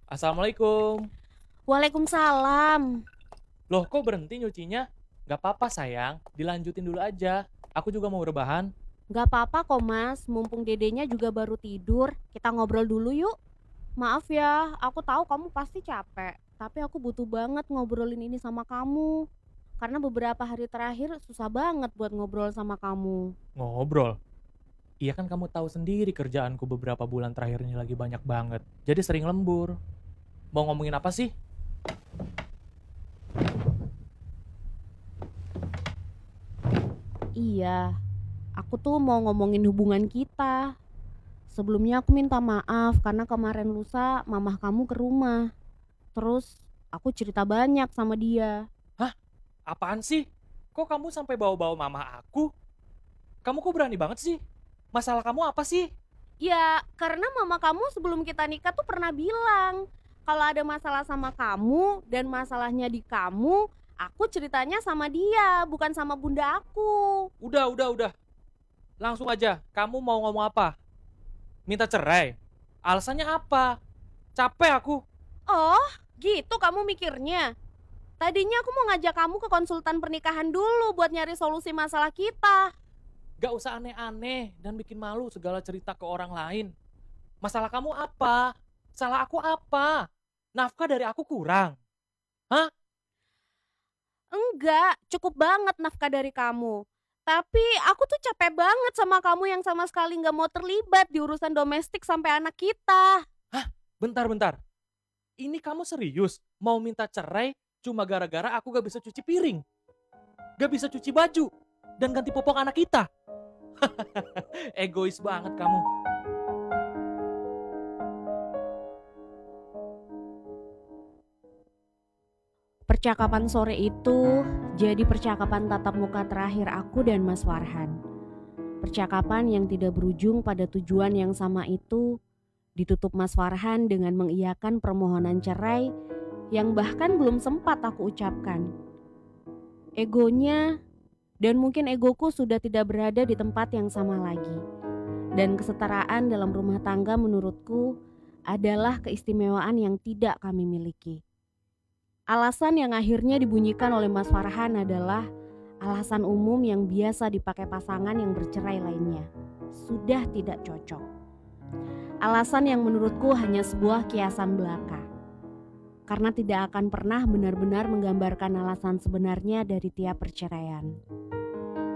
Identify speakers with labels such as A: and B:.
A: Assalamualaikum.
B: Waalaikumsalam.
A: Loh, kok berhenti nyucinya? Gak apa-apa sayang, dilanjutin dulu aja. Aku juga mau rebahan.
B: Gak apa-apa kok mas, mumpung dedenya juga baru tidur. Kita ngobrol dulu yuk. Maaf ya, aku tahu kamu pasti capek. Tapi aku butuh banget ngobrolin ini sama kamu. Karena beberapa hari terakhir susah banget buat ngobrol sama kamu.
A: Ngobrol. Iya kan kamu tahu sendiri kerjaanku beberapa bulan terakhir ini lagi banyak banget. Jadi sering lembur. Mau ngomongin apa sih?
B: Iya, aku tuh mau ngomongin hubungan kita. Sebelumnya aku minta maaf karena kemarin lusa mamah kamu ke rumah. Terus aku cerita banyak sama dia.
A: Hah? Apaan sih? Kok kamu sampai bawa-bawa mama aku? Kamu kok berani banget sih? Masalah kamu apa sih?
B: Ya, karena mama kamu sebelum kita nikah tuh pernah bilang, kalau ada masalah sama kamu dan masalahnya di kamu, aku ceritanya sama dia, bukan sama bunda aku.
A: Udah. Langsung aja, kamu mau ngomong apa? Minta cerai? Alasannya apa? Capek aku.
B: Oh, gitu kamu mikirnya. Tadinya aku mau ngajak kamu ke konsultan pernikahan dulu buat nyari solusi masalah kita.
A: Gak usah aneh-aneh dan bikin malu segala cerita ke orang lain. Masalah kamu apa? Salah aku apa? Nafkah dari aku kurang? Hah?
B: Enggak, cukup banget nafkah dari kamu. Tapi aku tuh capek banget sama kamu yang sama sekali nggak mau terlibat di urusan domestik sampai anak kita.
A: Hah? Bentar. Ini kamu serius mau minta cerai cuma gara-gara aku gak bisa cuci piring? Gak bisa cuci baju? Dan ganti popok anak kita? Egois banget kamu.
B: Percakapan sore itu jadi percakapan tatap muka terakhir aku dan Mas Farhan. Percakapan yang tidak berujung pada tujuan yang sama itu ditutup Mas Farhan dengan mengiyakan permohonan cerai yang bahkan belum sempat aku ucapkan. Egonya dan mungkin egoku sudah tidak berada di tempat yang sama lagi. Dan kesetaraan dalam rumah tangga menurutku adalah keistimewaan yang tidak kami miliki. Alasan yang akhirnya dibunyikan oleh Mas Farhan adalah alasan umum yang biasa dipakai pasangan yang bercerai lainnya. Sudah tidak cocok. Alasan yang menurutku hanya sebuah kiasan belaka. Karena tidak akan pernah benar-benar menggambarkan alasan sebenarnya dari tiap perceraian.